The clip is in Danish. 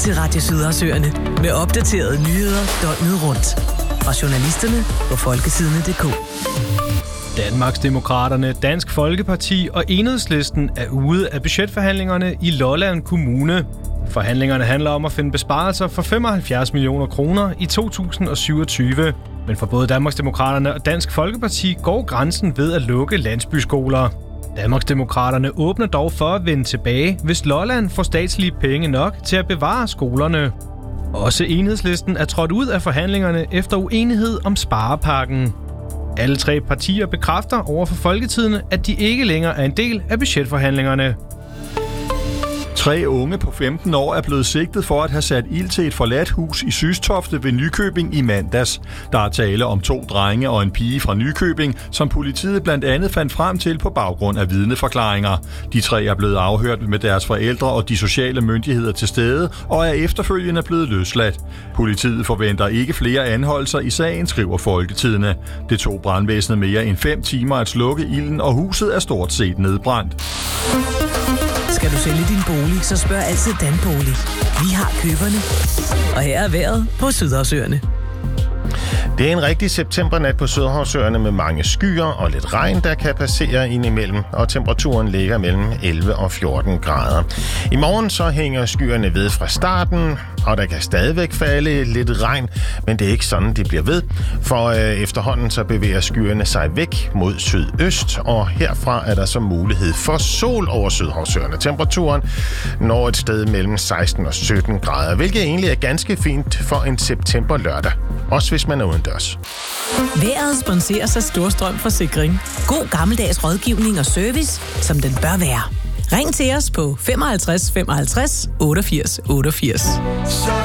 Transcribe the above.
til Radio Sydersøerne med opdaterede nyheder døgnet rundt. Fra journalisterne på folketidene.dk. Danmarksdemokraterne, Dansk Folkeparti og Enhedslisten er ude af budgetforhandlingerne i Lolland Kommune. Forhandlingerne handler om at finde besparelser for 75 millioner kroner i 2027. Men for både Danmarksdemokraterne og Dansk Folkeparti går grænsen ved at lukke landsbyskoler. Danmarksdemokraterne åbner dog for at vende tilbage, hvis Lolland får statslige penge nok til at bevare skolerne. Også Enhedslisten er trådt ud af forhandlingerne efter uenighed om sparepakken. Alle tre partier bekræfter over for Folketidene, at de ikke længere er en del af budgetforhandlingerne. 3 unge på 15 år er blevet sigtet for at have sat ild til et forladt hus i Systofte ved Nykøbing i mandags. Der er tale om 2 drenge og en pige fra Nykøbing, som politiet blandt andet fandt frem til på baggrund af vidneforklaringer. De 3 er blevet afhørt med deres forældre og de sociale myndigheder til stede, og er efterfølgende blevet løsladt. Politiet forventer ikke flere anholdelser i sagen, skriver Folketidene. Det tog brandvæsenet mere end 5 timer at slukke ilden, og huset er stort set nedbrændt. Skal du sælge din bolig, så spørg altid Danbolig. Vi har køberne. Og her er vejret på Sydersøerne. Det er en rigtig septembernat på Sydhavsøerne med mange skyer og lidt regn, der kan passere indimellem, og temperaturen ligger mellem 11 og 14 grader. I morgen så hænger skyerne ved fra starten, og der kan stadigvæk falde lidt regn, men det er ikke sådan, det bliver ved, for efterhånden så bevæger skyerne sig væk mod sydøst, og herfra er der så mulighed for sol over Sydhavsøerne. Temperaturen når et sted mellem 16 og 17 grader, hvilket egentlig er ganske fint for en septemberlørdag, også hvis man er udendørs. Vejret sponseres af Storstrøm Forsikring. God gammeldags rådgivning og service, som den bør være. Ring til os på 55 55 88 88.